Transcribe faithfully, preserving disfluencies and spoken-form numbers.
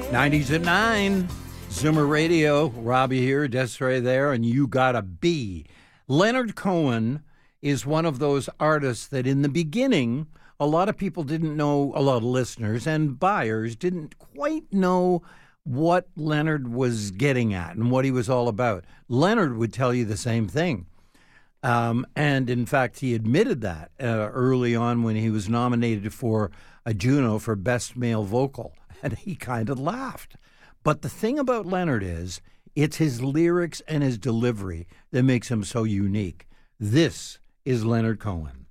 nineties at nine, Zoomer Radio. Robbie here, Desiree there, and You Gotta Be. Leonard Cohen is one of those artists that in the beginning, a lot of people didn't know, a lot of listeners and buyers didn't quite know what Leonard was getting at and what he was all about. Leonard would tell you the same thing. Um, and in fact, he admitted that uh, early on when he was nominated for a Juno for Best Male Vocal. And he kind of laughed. But the thing about Leonard is, it's his lyrics and his delivery that makes him so unique. This is Leonard Cohen.